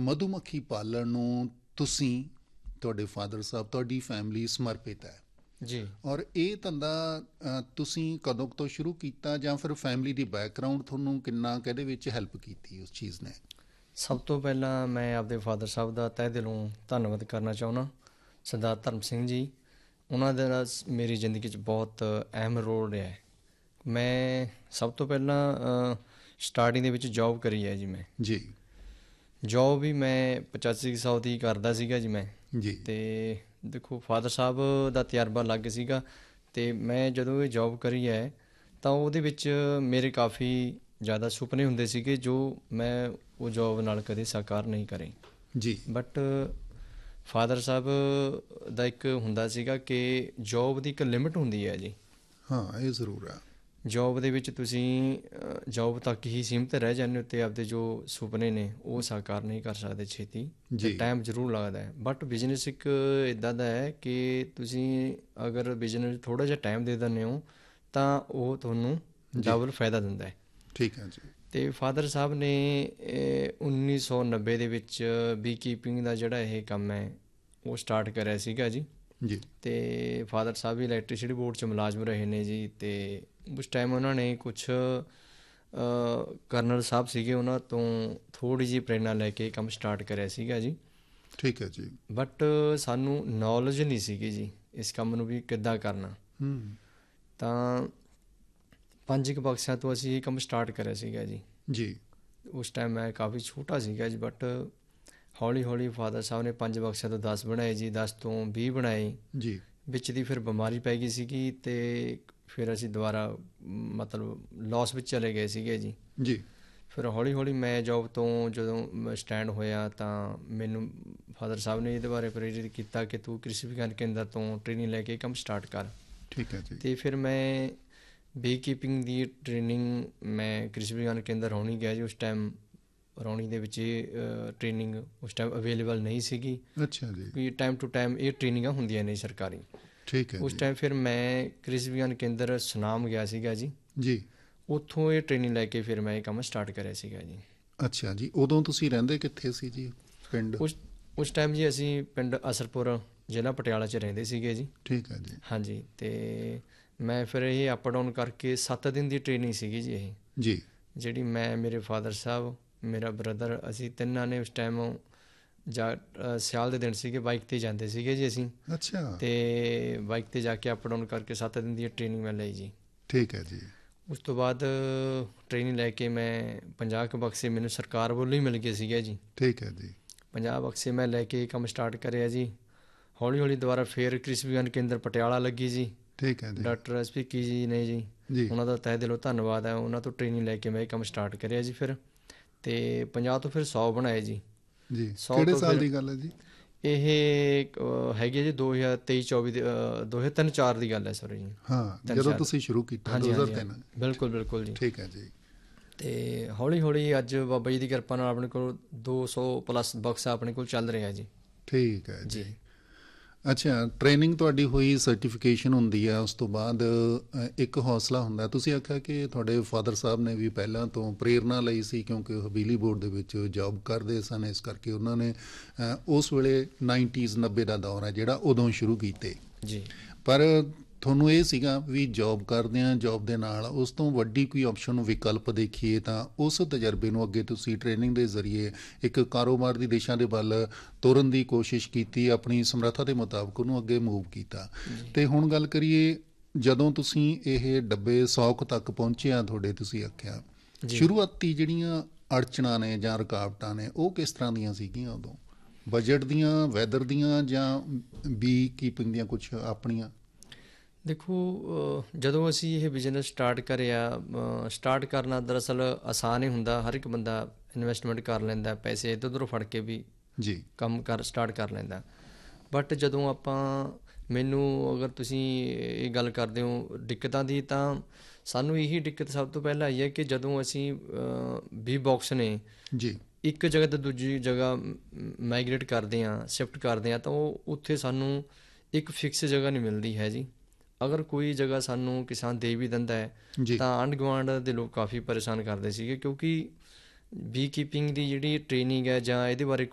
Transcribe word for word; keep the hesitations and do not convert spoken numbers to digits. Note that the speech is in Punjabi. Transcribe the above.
ਮਧੂਮੱਖੀ ਪਾਲਣ ਨੂੰ ਤੁਸੀਂ, ਤੁਹਾਡੇ ਫਾਦਰ ਸਾਹਿਬ, ਤੁਹਾਡੀ ਫੈਮਿਲੀ ਸਮਰਪਿਤ ਹੈ ਜੀ। ਔਰ ਇਹ ਧੰਦਾ ਅ, ਤੁਸੀਂ ਕਦੋਂ ਕੁ ਤੋਂ ਸ਼ੁਰੂ ਕੀਤਾ, ਜਾਂ ਫਿਰ ਫੈਮਿਲੀ ਦੀ ਬੈਕਗਰਾਊਂਡ ਤੁਹਾਨੂੰ ਕਿੰਨਾ ਕੁ ਇਹਦੇ ਵਿੱਚ ਹੈਲਪ ਕੀਤੀ ਉਸ ਚੀਜ਼ ਨੇ? ਸਭ ਤੋਂ ਪਹਿਲਾਂ ਮੈਂ ਆਪਦੇ ਫਾਦਰ ਸਾਹਿਬ ਦਾ ਤਹਿ ਦਿਲੋਂ ਧੰਨਵਾਦ ਕਰਨਾ ਚਾਹੁੰਦਾ, ਸਰਦਾਰ ਧਰਮ ਸਿੰਘ ਜੀ। ਉਹਨਾਂ ਦੇ ਨਾਲ ਮੇਰੀ ਜ਼ਿੰਦਗੀ 'ਚ ਬਹੁਤ ਅਹਿਮ ਰੋਲ ਰਿਹਾ ਹੈ। ਮੈਂ ਸਭ ਤੋਂ ਪਹਿਲਾਂ ਸਟਾਰਟਿੰਗ ਦੇ ਵਿੱਚ ਜੋਬ ਕਰੀ ਹੈ ਜੀ। ਮੈਂ ਜੀ ਜੋਬ ਵੀ ਮੈਂ ਪਚਾਸੀ ਸੌ ਦੀ ਕਰਦਾ ਸੀਗਾ ਜੀ ਮੈਂ। ਜੀ ਅਤੇ ਦੇਖੋ, ਫਾਦਰ ਸਾਹਿਬ ਦਾ ਤਜਰਬਾ ਅਲੱਗ ਸੀਗਾ, ਅਤੇ ਮੈਂ ਜਦੋਂ ਇਹ ਜੋਬ ਕਰੀ ਹੈ ਤਾਂ ਉਹਦੇ ਵਿੱਚ ਮੇਰੇ ਕਾਫੀ ਜ਼ਿਆਦਾ ਸੁਪਨੇ ਹੁੰਦੇ ਸੀਗੇ ਜੋ ਮੈਂ ਉਹ ਜੋਬ ਨਾਲ ਕਦੇ ਸਾਕਾਰ ਨਹੀਂ ਕਰੇ। ਜੀ ਬਟ ਫਾਦਰ ਸਾਹਿਬ ਦਾ ਇੱਕ ਹੁੰਦਾ ਸੀਗਾ ਕਿ ਜੋਬ ਦੀ ਇੱਕ ਲਿਮਿਟ ਹੁੰਦੀ ਹੈ ਜੀ। ਹਾਂ, ਇਹ ਜ਼ਰੂਰ ਹੈ। ਜੋਬ ਦੇ ਵਿੱਚ ਤੁਸੀਂ ਜੋਬ ਤੱਕ ਹੀ ਸੀਮਿਤ ਰਹਿ ਜਾਂਦੇ ਹੋ ਅਤੇ ਆਪਦੇ ਜੋ ਸੁਪਨੇ ਨੇ ਉਹ ਸਾਕਾਰ ਨਹੀਂ ਕਰ ਸਕਦੇ ਛੇਤੀ, ਅਤੇ ਟਾਈਮ ਜ਼ਰੂਰ ਲੱਗਦਾ ਹੈ। ਬਟ ਬਿਜ਼ਨਸ ਇੱਕ ਇੱਦਾਂ ਦਾ ਹੈ ਕਿ ਤੁਸੀਂ ਅਗਰ ਬਿਜ਼ਨਸ ਥੋੜ੍ਹਾ ਜਿਹਾ ਟਾਈਮ ਦੇ ਦਿੰਦੇ ਹੋ ਤਾਂ ਉਹ ਤੁਹਾਨੂੰ ਡਬਲ ਫਾਇਦਾ ਦਿੰਦਾ ਹੈ। ਠੀਕ ਹੈ ਜੀ। ਅਤੇ ਫਾਦਰ ਸਾਹਿਬ ਨੇ ਉੱਨੀ ਸੌ ਨੱਬੇ ਦੇ ਵਿੱਚ ਬੀ ਕੀਪਿੰਗ ਦਾ ਜਿਹੜਾ ਇਹ ਕੰਮ ਹੈ ਉਹ ਸਟਾਰਟ ਕਰਿਆ ਸੀਗਾ ਜੀ। ਜੀ ਅਤੇ ਫਾਦਰ ਸਾਹਿਬ ਵੀ ਇਲੈਕਟ੍ਰੀਸਿਟੀ ਬੋਰਡ 'ਚ ਮੁਲਾਜ਼ਮ ਰਹੇ ਨੇ ਜੀ। ਅਤੇ ਉਸ ਟਾਈਮ ਉਹਨਾਂ ਨੇ ਕੁਛ ਕਰਨਲ ਸਾਹਿਬ ਸੀਗੇ, ਉਹਨਾਂ ਤੋਂ ਥੋੜ੍ਹੀ ਜਿਹੀ ਪ੍ਰੇਰਨਾ ਲੈ ਕੇ ਕੰਮ ਸਟਾਰਟ ਕਰਿਆ ਸੀਗਾ ਜੀ। ਠੀਕ ਹੈ ਜੀ। ਬਟ ਸਾਨੂੰ ਨੌਲੇਜ ਨਹੀਂ ਸੀਗੀ ਜੀ ਇਸ ਕੰਮ ਨੂੰ ਵੀ ਕਿੱਦਾਂ ਕਰਨਾ। ਤਾਂ ਪੰਜ ਕੁ ਬਕਸਿਆਂ ਤੋਂ ਅਸੀਂ ਇਹ ਕੰਮ ਸਟਾਰਟ ਕਰਿਆ ਸੀਗਾ ਜੀ। ਜੀ ਉਸ ਟਾਈਮ ਮੈਂ ਕਾਫੀ ਛੋਟਾ ਸੀਗਾ ਜੀ। ਬਟ ਹੌਲੀ ਹੌਲੀ ਫਾਦਰ ਸਾਹਿਬ ਨੇ ਪੰਜ ਬਕਸਿਆਂ ਤੋਂ ਦਸ ਬਣਾਏ ਜੀ, ਦਸ ਤੋਂ ਵੀਹ ਬਣਾਏ ਜੀ। ਵਿੱਚ ਦੀ ਫਿਰ ਬਿਮਾਰੀ ਪੈ ਗਈ ਸੀਗੀ ਅਤੇ ਫਿਰ ਅਸੀਂ ਦੁਬਾਰਾ ਮਤਲਬ ਲੋਸ ਵਿੱਚ ਚਲੇ ਗਏ ਸੀਗੇ ਜੀ। ਜੀ ਫਿਰ ਹੌਲੀ ਹੌਲੀ ਮੈਂ ਜੋਬ ਤੋਂ ਜਦੋਂ ਸਟੈਂਡ ਹੋਇਆ ਤਾਂ ਮੈਨੂੰ ਫਾਦਰ ਸਾਹਿਬ ਨੇ ਇਹਦੇ ਬਾਰੇ ਪ੍ਰੇਰਿਤ ਕੀਤਾ ਕਿ ਤੂੰ ਕ੍ਰਿਸ਼ੀ ਵਿਗਿਆਨ ਕੇਂਦਰ ਤੋਂ ਟ੍ਰੇਨਿੰਗ ਲੈ ਕੇ ਕੰਮ ਸਟਾਰਟ ਕਰ। ਠੀਕ ਹੈ ਜੀ। ਅਤੇ ਫਿਰ ਮੈਂ ਬੀ ਕੀਪਿੰਗ ਦੀ ਟ੍ਰੇਨਿੰਗ ਮੈਂ ਕ੍ਰਿਸ਼ੀ ਵਿਗਿਆਨ ਕੇਂਦਰ ਰੌਣੀ ਗਿਆ ਜੀ। ਉਸ ਟਾਈਮ ਰੌਣੀ ਦੇ ਵਿੱਚ ਇਹ ਟ੍ਰੇਨਿੰਗ ਉਸ ਟਾਈਮ ਅਵੇਲੇਬਲ ਨਹੀਂ ਸੀਗੀ। ਅੱਛਾ ਜੀ। ਵੀ ਟਾਈਮ ਟੂ ਟਾਈਮ ਇਹ ਟ੍ਰੇਨਿੰਗਾਂ ਹੁੰਦੀਆਂ ਨੇ ਸਰਕਾਰੀ। ਠੀਕ ਹੈ। ਉਸ ਟਾਈਮ ਫਿਰ ਮੈਂ ਕ੍ਰਿਸ਼ੀ ਵਿਗਿਆਨ ਕੇਂਦਰ ਸੁਨਾਮ ਗਿਆ ਸੀਗਾ ਜੀ। ਜੀ ਉੱਥੋਂ ਇਹ ਟ੍ਰੇਨਿੰਗ ਲੈ ਕੇ ਫਿਰ ਮੈਂ ਇਹ ਕੰਮ ਸਟਾਰਟ ਕਰਿਆ ਸੀਗਾ ਜੀ। ਅੱਛਾ ਜੀ। ਉਦੋਂ ਤੁਸੀਂ ਰਹਿੰਦੇ ਕਿੱਥੇ ਸੀ ਜੀ? ਪਿੰਡ ਉਸ ਉਸ ਟਾਈਮ ਜੀ ਅਸੀਂ ਪਿੰਡ ਅਸਰਪੁਰ, ਜ਼ਿਲ੍ਹਾ ਪਟਿਆਲਾ 'ਚ ਰਹਿੰਦੇ ਸੀਗੇ ਜੀ। ਠੀਕ ਹੈ ਜੀ। ਹਾਂਜੀ। ਅਤੇ ਮੈਂ ਫਿਰ ਇਹ ਅਪ ਡਾਊਨ ਕਰਕੇ ਸੱਤ ਦਿਨ ਦੀ ਟ੍ਰੇਨਿੰਗ ਸੀਗੀ ਜੀ ਇਹ, ਜੀ ਜਿਹੜੀ ਮੈਂ, ਮੇਰੇ ਫਾਦਰ ਸਾਹਿਬ, ਮੇਰਾ ਬ੍ਰਦਰ, ਅਸੀਂ ਤਿੰਨਾਂ ਨੇ ਉਸ ਟਾਈਮ ਜਾ ਸਿਆਲ ਦੇ ਦਿਨ ਸੀਗੇ, ਬਾਈਕ 'ਤੇ ਜਾਂਦੇ ਸੀਗੇ ਜੀ ਅਸੀਂ। ਅੱਛਾ। ਅਤੇ ਬਾਈਕ 'ਤੇ ਜਾ ਕੇ ਅਪ ਡਾਊਨ ਕਰਕੇ ਸੱਤ ਦਿਨ ਦੀ ਟ੍ਰੇਨਿੰਗ ਮੈਂ ਲਈ ਜੀ। ਠੀਕ ਹੈ ਜੀ। ਉਸ ਤੋਂ ਬਾਅਦ ਟ੍ਰੇਨਿੰਗ ਲੈ ਕੇ ਮੈਂ ਪੰਜਾਹ ਕੁ ਬਕਸੇ ਮੈਨੂੰ ਸਰਕਾਰ ਵੱਲੋਂ ਹੀ ਮਿਲ ਗਏ ਸੀਗੇ ਜੀ। ਠੀਕ ਹੈ ਜੀ। ਪੰਜਾਹ ਬਕਸੇ ਮੈਂ ਲੈ ਕੇ ਕੰਮ ਸਟਾਰਟ ਕਰਿਆ ਜੀ। ਹੌਲੀ ਹੌਲੀ ਦੁਬਾਰਾ ਫਿਰ ਕ੍ਰਿਸ਼ੀ ਵਿਗਿਆਨ ਕੇਂਦਰ ਪਟਿਆਲਾ ਲੱਗੀ ਜੀ। ਠੀਕ ਹੈ ਜੀ। ਡਾਕਟਰ ਐਸ ਪੀ ਕੀ ਜੀ ਨੇ ਜੀ, ਜੀ ਉਹਨਾਂ ਦਾ ਤਹਿ ਦਿਲੋਂ ਧੰਨਵਾਦ ਹੈ। ਉਹਨਾਂ ਤੋਂ ਟ੍ਰੇਨਿੰਗ ਲੈ ਕੇ ਮੈਂ ਇਹ ਕੰਮ ਸਟਾਰਟ ਕਰਿਆ ਜੀ। ਫਿਰ ਅਤੇ ਪੰਜਾਹ ਤੋਂ ਫਿਰ ਸੌ ਬਣਾਏ ਜੀ। ਜੀ ਸੌ ਕਿਹੜੇ ਤੋਂ ਸਾਲ ਫਿਰ ਦੀ ਗੱਲ ਹੈ ਜੀ? ਇਹ ਹੈਗੀ ਹੈ ਜੀ ਦੋ ਹਜ਼ਾਰ ਤੇਈ ਚੌਵੀ ਦੇ ਦੋ ਹਜ਼ਾਰ ਤਿੰਨ ਚਾਰ ਦੀ ਗੱਲ ਹੈ ਸਰ ਜੀ। ਹਾਂ, ਜਦੋਂ ਤੁਸੀਂ ਸ਼ੁਰੂ ਕੀਤਾ ਹਾਂਜੀ ਦੋ ਹਜ਼ਾਰ ਹਾਂਜੀ ਤਿੰਨ। ਬਿਲਕੁਲ ਬਿਲਕੁਲ ਜੀ। ਠੀਕ ਹੈ ਜੀ। ਅਤੇ ਹੌਲੀ ਹੌਲੀ ਅੱਜ ਬਾਬਾ ਜੀ ਦੀ ਕਿਰਪਾ ਨਾਲ ਆਪਣੇ ਕੋਲ ਦੋ ਸੌ ਪਲੱਸ ਬਕਸਾ ਆਪਣੇ ਕੋਲ ਚੱਲ ਰਿਹਾ ਜੀ। ਠੀਕ ਹੈ ਜੀ। ਅੱਛਾ, ਟ੍ਰੇਨਿੰਗ ਤੁਹਾਡੀ ਹੋਈ, ਸਰਟੀਫਿਕੇਸ਼ਨ ਹੁੰਦੀ ਹੈ, ਉਸ ਤੋਂ ਬਾਅਦ ਇੱਕ ਹੌਸਲਾ ਹੁੰਦਾ। ਤੁਸੀਂ ਆਖਿਆ ਕਿ ਤੁਹਾਡੇ ਫਾਦਰ ਸਾਹਿਬ ਨੇ ਵੀ ਪਹਿਲਾਂ ਤੋਂ ਪ੍ਰੇਰਨਾ ਲਈ ਸੀ, ਕਿਉਂਕਿ ਉਹ ਬਿਜਲੀ ਬੋਰਡ ਦੇ ਵਿੱਚ ਜੋਬ ਕਰਦੇ ਸਨ, ਇਸ ਕਰਕੇ ਉਹਨਾਂ ਨੇ ਉਸ ਵੇਲੇ ਨਾਈਨਟੀਜ਼ ਨੱਬੇ ਦਾ ਦੌਰ ਹੈ ਜਿਹੜਾ ਉਦੋਂ ਸ਼ੁਰੂ ਕੀਤੇ ਜੀ। ਪਰ ਤੁਹਾਨੂੰ ਇਹ ਸੀਗਾ ਵੀ ਜੋਬ ਕਰਦੇ ਹਾਂ, ਜੋਬ ਦੇ ਨਾਲ ਉਸ ਤੋਂ ਵੱਡੀ ਕੋਈ ਆਪਸ਼ਨ ਵਿਕਲਪ ਦੇਖੀਏ, ਤਾਂ ਉਸ ਤਜਰਬੇ ਨੂੰ ਅੱਗੇ ਤੁਸੀਂ ਟ੍ਰੇਨਿੰਗ ਦੇ ਜ਼ਰੀਏ ਇੱਕ ਕਾਰੋਬਾਰ ਦੀ ਦਿਸ਼ਾ ਦੇ ਵੱਲ ਤੋਰਨ ਦੀ ਕੋਸ਼ਿਸ਼ ਕੀਤੀ, ਆਪਣੀ ਸਮਰੱਥਾ ਦੇ ਮੁਤਾਬਕ ਉਹਨੂੰ ਅੱਗੇ ਮੂਵ ਕੀਤਾ। ਅਤੇ ਹੁਣ ਗੱਲ ਕਰੀਏ, ਜਦੋਂ ਤੁਸੀਂ ਇਹ ਡੱਬੇ ਸੌਕ ਤੱਕ ਪਹੁੰਚਿਆ ਤੁਹਾਡੇ, ਤੁਸੀਂ ਆਖਿਆ ਸ਼ੁਰੂਆਤੀ ਜਿਹੜੀਆਂ ਅੜਚਣਾਂ ਨੇ ਜਾਂ ਰੁਕਾਵਟਾਂ ਨੇ ਉਹ ਕਿਸ ਤਰ੍ਹਾਂ ਦੀਆਂ ਸੀਗੀਆਂ ਉਦੋਂ? ਬਜਟ ਦੀਆਂ, ਵੈਦਰ ਦੀਆਂ, ਜਾਂ ਬੀ ਕੀਪਿੰਗ ਦੀਆਂ ਕੁਛ ਆਪਣੀਆਂ? ਦੇਖੋ, ਜਦੋਂ ਅਸੀਂ ਇਹ ਬਿਜ਼ਨਸ ਸਟਾਰਟ ਕਰਿਆ, ਸਟਾਰਟ ਕਰਨਾ ਦਰਅਸਲ ਆਸਾਨ ਹੀ ਹੁੰਦਾ। ਹਰ ਇੱਕ ਬੰਦਾ ਇਨਵੈਸਟਮੈਂਟ ਕਰ ਲੈਂਦਾ, ਪੈਸੇ ਇੱਧਰ ਉੱਧਰੋਂ ਫੜ ਕੇ ਵੀ ਜੀ ਕੰਮ ਕਰ ਸਟਾਰਟ ਕਰ ਲੈਂਦਾ। ਬਟ ਜਦੋਂ ਆਪਾਂ, ਮੈਨੂੰ ਅਗਰ ਤੁਸੀਂ ਇਹ ਗੱਲ ਕਰਦੇ ਹੋ ਦਿੱਕਤਾਂ ਦੀ, ਤਾਂ ਸਾਨੂੰ ਇਹੀ ਦਿੱਕਤ ਸਭ ਤੋਂ ਪਹਿਲਾਂ ਆਈ ਹੈ ਕਿ ਜਦੋਂ ਅਸੀਂ ਵੀਹ ਬਾਕਸ ਨੇ ਜੀ ਇੱਕ ਜਗ੍ਹਾ ਤੋਂ ਦੂਜੀ ਜਗ੍ਹਾ ਮਾਈਗਰੇਟ ਕਰਦੇ ਹਾਂ, ਸ਼ਿਫਟ ਕਰਦੇ ਹਾਂ, ਤਾਂ ਉਹ ਉੱਥੇ ਸਾਨੂੰ ਇੱਕ ਫਿਕਸ ਜਗ੍ਹਾ ਨਹੀਂ ਮਿਲਦੀ ਹੈ ਜੀ। ਅਗਰ ਕੋਈ ਜਗ੍ਹਾ ਸਾਨੂੰ ਕਿਸਾਨ ਦੇ ਵੀ ਦਿੰਦਾ ਹੈ ਤਾਂ ਆਂਢ ਗੁਆਂਢ ਦੇ ਲੋਕ ਕਾਫੀ ਪਰੇਸ਼ਾਨ ਕਰਦੇ ਸੀਗੇ, ਕਿਉਂਕਿ ਬੀ ਕੀਪਿੰਗ ਦੀ ਜਿਹੜੀ ਟ੍ਰੇਨਿੰਗ ਹੈ ਜਾਂ ਇਹਦੇ ਬਾਰੇ